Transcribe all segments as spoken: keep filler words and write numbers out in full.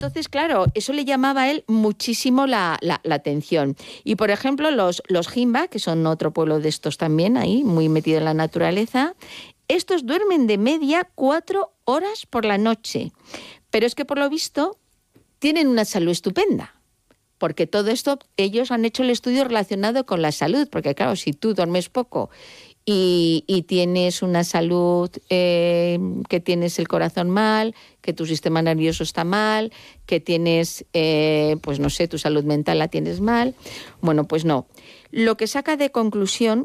Entonces, claro, eso le llamaba a él muchísimo la, la, la atención. Y, por ejemplo, los, los Jimba, que son otro pueblo de estos también, ahí, muy metido en la naturaleza, estos duermen de media cuatro horas por la noche. Pero es que, por lo visto, tienen una salud estupenda. Porque todo esto, ellos han hecho el estudio relacionado con la salud. Porque, claro, si tú duermes poco y, y tienes una salud, eh, que tienes el corazón mal, que tu sistema nervioso está mal, que tienes, eh, pues no sé, tu salud mental la tienes mal. Bueno, pues no. Lo que saca de conclusión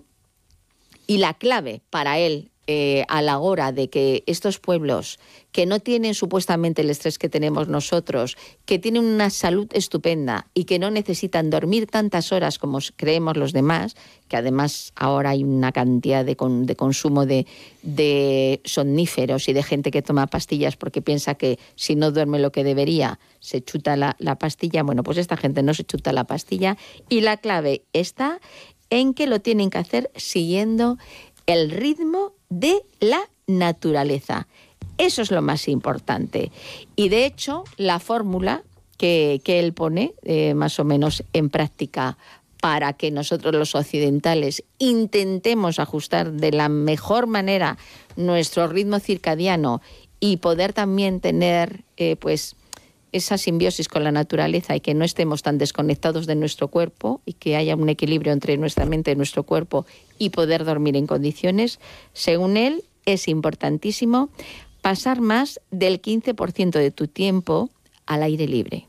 y la clave para él, Eh, a la hora de que estos pueblos que no tienen supuestamente el estrés que tenemos nosotros, que tienen una salud estupenda y que no necesitan dormir tantas horas como creemos los demás, que además ahora hay una cantidad de, con, de consumo de, de somníferos y de gente que toma pastillas porque piensa que si no duerme lo que debería se chuta la, la pastilla. Bueno, pues esta gente no se chuta la pastilla y la clave está en que lo tienen que hacer siguiendo el ritmo de la naturaleza. Eso es lo más importante. Y de hecho, la fórmula que, que él pone eh, más o menos en práctica para que nosotros los occidentales intentemos ajustar de la mejor manera nuestro ritmo circadiano y poder también tener eh, pues esa simbiosis con la naturaleza y que no estemos tan desconectados de nuestro cuerpo y que haya un equilibrio entre nuestra mente y nuestro cuerpo y poder dormir en condiciones, según él, es importantísimo pasar más del quince por ciento de tu tiempo al aire libre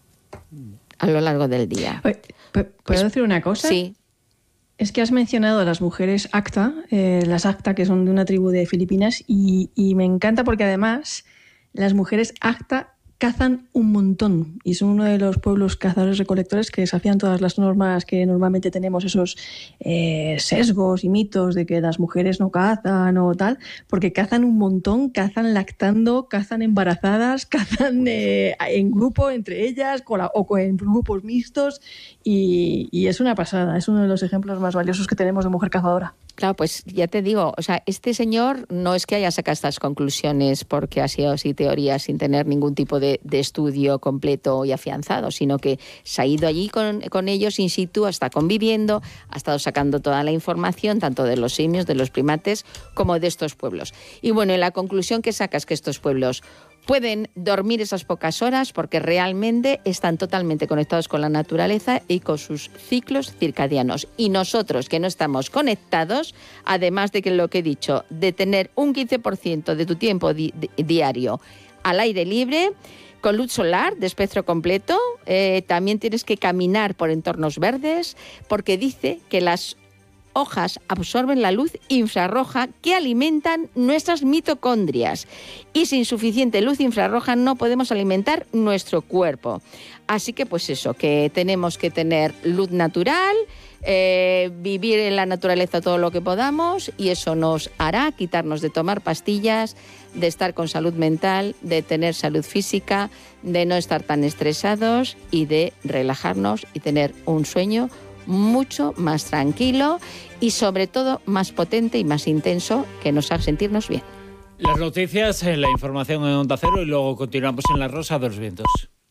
a lo largo del día. ¿Puedo decir una cosa? Sí. Es que has mencionado a las mujeres Acta, eh, las Acta, que son de una tribu de Filipinas, y, y me encanta porque además las mujeres Acta cazan un montón y son uno de los pueblos cazadores-recolectores que desafían todas las normas que normalmente tenemos, esos eh, sesgos y mitos de que las mujeres no cazan o tal, porque cazan un montón, cazan lactando, cazan embarazadas, cazan eh, en grupo entre ellas con la, o en grupos mixtos y, y es una pasada, es uno de los ejemplos más valiosos que tenemos de mujer cazadora. Claro, pues ya te digo, o sea, este señor no es que haya sacado estas conclusiones porque ha sido así teoría sin tener ningún tipo de, de estudio completo y afianzado, sino que se ha ido allí con, con ellos in situ, está conviviendo, ha estado sacando toda la información, tanto de los simios, de los primates, como de estos pueblos. Y bueno, y la conclusión que saca es que estos pueblos pueden dormir esas pocas horas porque realmente están totalmente conectados con la naturaleza y con sus ciclos circadianos. Y nosotros, que no estamos conectados, además de que lo que he dicho, de tener un quince por ciento de tu tiempo di- di- diario al aire libre, con luz solar de espectro completo, eh, también tienes que caminar por entornos verdes, porque dice que las hojas absorben la luz infrarroja que alimentan nuestras mitocondrias y sin suficiente luz infrarroja no podemos alimentar nuestro cuerpo. Así que pues eso, que tenemos que tener luz natural, eh, vivir en la naturaleza todo lo que podamos y eso nos hará quitarnos de tomar pastillas, de estar con salud mental, de tener salud física, de no estar tan estresados y de relajarnos y tener un sueño mucho más tranquilo y sobre todo más potente y más intenso que nos haga sentirnos bien. Las noticias, la información en Onda Cero y luego continuamos en La Rosa de los Vientos.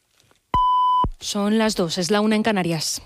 Son las dos, es la una en Canarias.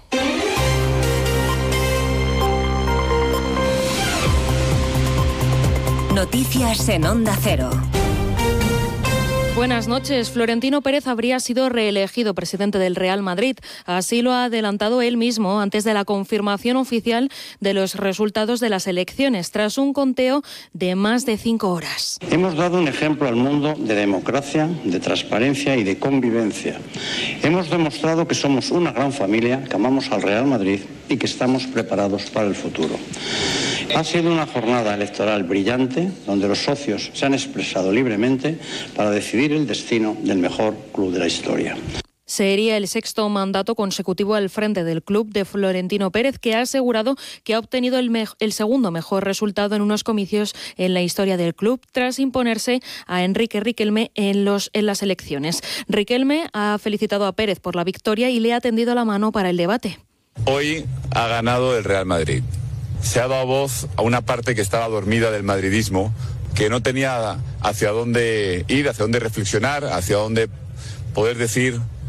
Noticias en Onda Cero. Buenas noches. Florentino Pérez habría sido reelegido presidente del Real Madrid. Así lo ha adelantado él mismo antes de la confirmación oficial de los resultados de las elecciones, tras un conteo de más de cinco horas. Hemos dado un ejemplo al mundo de democracia, de transparencia y de convivencia. Hemos demostrado que somos una gran familia, que amamos al Real Madrid y que estamos preparados para el futuro. Ha sido una jornada electoral brillante, donde los socios se han expresado libremente para decidir el destino del mejor club de la historia. Sería el sexto mandato consecutivo al frente del club de Florentino Pérez, que ha asegurado que ha obtenido el, me- el segundo mejor resultado en unos comicios en la historia del club, tras imponerse a Enrique Riquelme en, los, en las elecciones. Riquelme ha felicitado a Pérez por la victoria y le ha tendido la mano para el debate. Hoy ha ganado el Real Madrid. Se ha dado voz a una parte que estaba dormida del madridismo, que no tenía hacia dónde ir, hacia dónde reflexionar, hacia dónde poder decir